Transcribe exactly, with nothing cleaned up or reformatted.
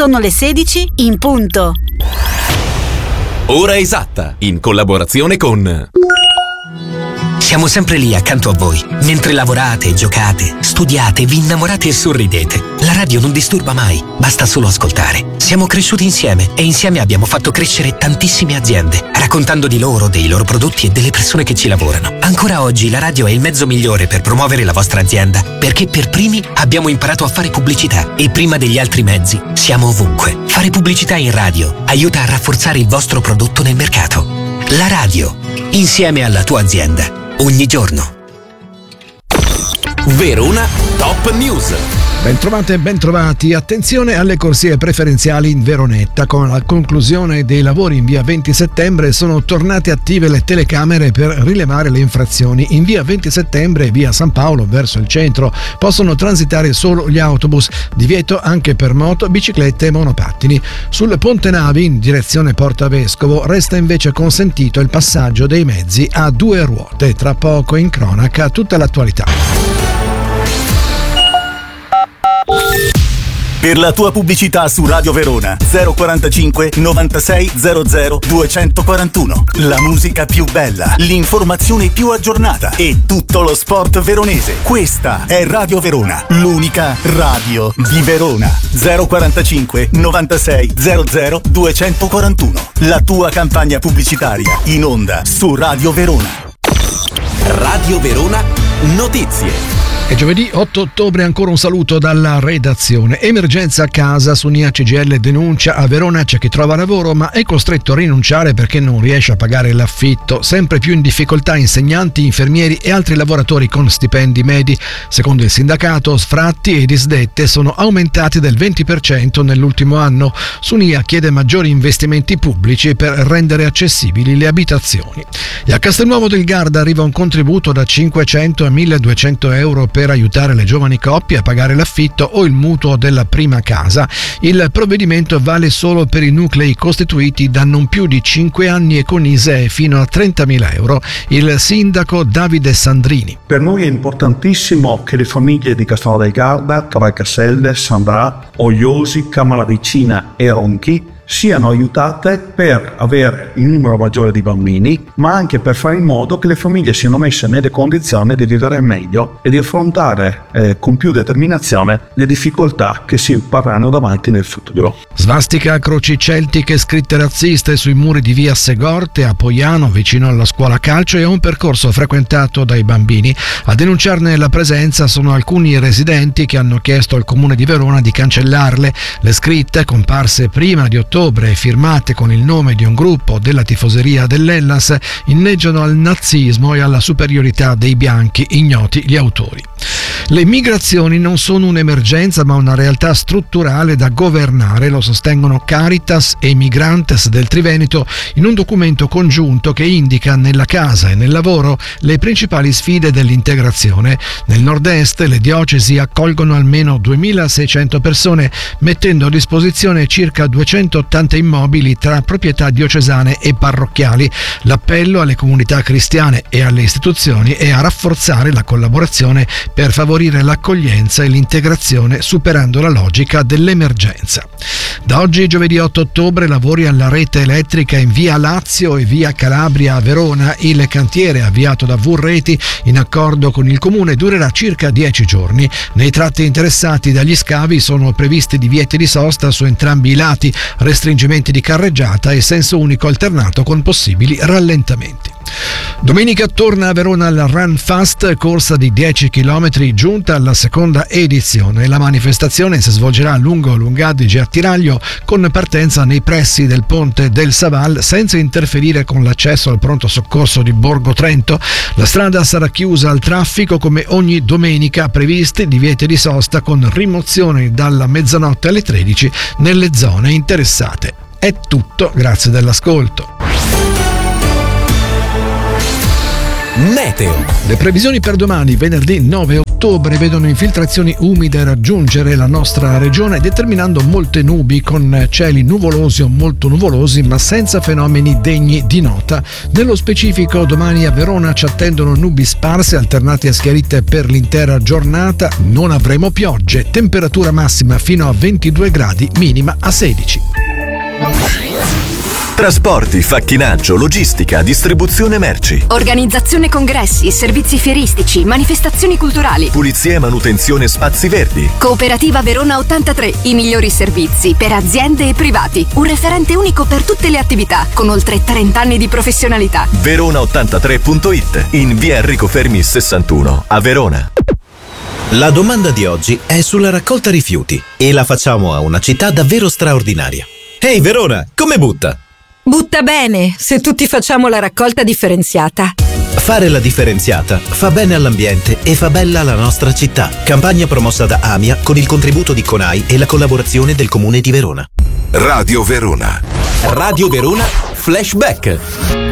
Sono le sedici in punto. Ora esatta, in collaborazione con... Siamo sempre lì accanto a voi, mentre lavorate, giocate, studiate, vi innamorate e sorridete. La radio non disturba mai, basta solo ascoltare. Siamo cresciuti insieme e insieme abbiamo fatto crescere tantissime aziende, raccontando di loro, dei loro prodotti e delle persone che ci lavorano. Ancora oggi la radio è il mezzo migliore per promuovere la vostra azienda, perché per primi abbiamo imparato a fare pubblicità e prima degli altri mezzi siamo ovunque. Fare pubblicità in radio aiuta a rafforzare il vostro prodotto nel mercato. La radio, insieme alla tua azienda. Ogni giorno. Verona Top News. Bentrovate e bentrovati, attenzione alle corsie preferenziali in Veronetta. Con la conclusione dei lavori in via venti settembre sono tornate attive le telecamere per rilevare le infrazioni. In via venti settembre e via San Paolo verso il centro possono transitare solo gli autobus, divieto anche per moto, biciclette e monopattini. Sul Ponte Navi in direzione Porta Vescovo resta invece consentito il passaggio dei mezzi a due ruote. Tra poco in cronaca tutta l'attualità. Per la tua pubblicità su Radio Verona zero quarantacinque novantasei zero zero duecentoquarantuno. La musica più bella, l'informazione più aggiornata e tutto lo sport veronese. Questa è Radio Verona, l'unica radio di Verona. zero quarantacinque novantasei zero zero duecentoquarantuno. La tua campagna pubblicitaria in onda su Radio Verona. Radio Verona Notizie. E giovedì otto ottobre ancora un saluto dalla redazione. Emergenza a casa, su N I A C G I L denuncia: a Verona c'è chi trova lavoro ma è costretto a rinunciare perché non riesce a pagare l'affitto. Sempre più in difficoltà insegnanti, infermieri e altri lavoratori con stipendi medi. Secondo il sindacato, sfratti e disdette sono aumentati del venti per cento nell'ultimo anno. Su N I A chiede maggiori investimenti pubblici per rendere accessibili le abitazioni. E a Castelnuovo del Garda arriva un contributo da cinquecento a milleduecento euro per aiutare le giovani coppie a pagare l'affitto o il mutuo della prima casa. Il provvedimento vale solo per i nuclei costituiti da non più di cinque anni e con I S E E fino a trentamila euro. Il sindaco Davide Sandrini. Per noi è importantissimo che le famiglie di Castelnuovo del Garda, Cavalcaselle, Sandrà, Ogliosi, Camaricina e Ronchi siano aiutate per avere il numero maggiore di bambini, ma anche per fare in modo che le famiglie siano messe nelle condizioni di vivere meglio e di affrontare eh, con più determinazione le difficoltà che si parranno davanti nel futuro. Svastica, croci celtiche, scritte razziste sui muri di via Segorte a Poiano, vicino alla scuola calcio, è un percorso frequentato dai bambini. A denunciarne la presenza sono alcuni residenti che hanno chiesto al comune di Verona di cancellarle. Le scritte, comparse prima di ottobre e firmate con il nome di un gruppo della tifoseria dell'Hellas, inneggiano al nazismo e alla superiorità dei bianchi, ignoti gli autori. Le migrazioni non sono un'emergenza ma una realtà strutturale da governare, lo sostengono Caritas e Migrantes del Triveneto in un documento congiunto che indica nella casa e nel lavoro le principali sfide dell'integrazione. Nel nord-est le diocesi accolgono almeno duemilaseicento persone, mettendo a disposizione circa duecentottanta immobili tra proprietà diocesane e parrocchiali. L'appello alle comunità cristiane e alle istituzioni è a rafforzare la collaborazione per favorire l'accoglienza e l'integrazione superando la logica dell'emergenza. Da oggi, giovedì otto ottobre, lavori alla rete elettrica in via Lazio e via Calabria a Verona. Il cantiere, avviato da V-Reti in accordo con il comune, durerà circa dieci giorni. Nei tratti interessati dagli scavi sono previsti divieti di sosta su entrambi i lati, restringimenti di carreggiata e senso unico alternato con possibili rallentamenti. Domenica torna a Verona il Run Fast, corsa di dieci chilometri giunta alla seconda edizione. La manifestazione si svolgerà lungo Lungadige a Tiraglio con partenza nei pressi del ponte del Saval senza interferire con l'accesso al pronto soccorso di Borgo Trento. La strada sarà chiusa al traffico come ogni domenica, previsti divieti di sosta con rimozioni dalla mezzanotte alle tredici nelle zone interessate. È tutto, grazie dell'ascolto. Meteo. Le previsioni per domani, venerdì nove ottobre, vedono infiltrazioni umide raggiungere la nostra regione, determinando molte nubi con cieli nuvolosi o molto nuvolosi, ma senza fenomeni degni di nota. Nello specifico, domani a Verona ci attendono nubi sparse alternate a schiarite per l'intera giornata. Non avremo piogge, temperatura massima fino a ventidue gradi, minima a sedici. Trasporti, facchinaggio, logistica, distribuzione merci. Organizzazione congressi, servizi fieristici, manifestazioni culturali. Pulizia e manutenzione spazi verdi. Cooperativa Verona ottantatré, i migliori servizi per aziende e privati. Un referente unico per tutte le attività, con oltre trenta anni di professionalità. verona ottantatré punto it, in via Enrico Fermi sessantuno, a Verona. La domanda di oggi è sulla raccolta rifiuti e la facciamo a una città davvero straordinaria. Ehi Verona, come butta? Butta bene, se tutti facciamo la raccolta differenziata. Fare la differenziata fa bene all'ambiente e fa bella la nostra città. Campagna promossa da AMIA con il contributo di CONAI e la collaborazione del Comune di Verona. Radio Verona. Radio Verona Flashback.